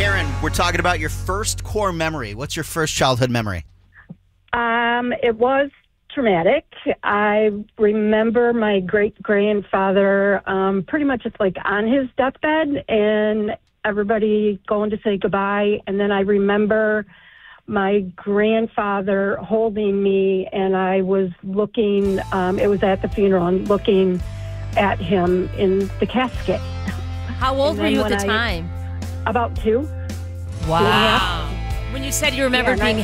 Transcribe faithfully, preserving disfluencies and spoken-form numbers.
Karen, we're talking about your first core memory. What's your first childhood memory? Um, it was traumatic. I remember my great-grandfather um, pretty much just like on his deathbed and everybody going to say goodbye. And then I remember my grandfather holding me, and I was looking, um, it was at the funeral, and looking at him in the casket. How old were you at the I, time? About two. Wow. When you said you remembered Yeah, being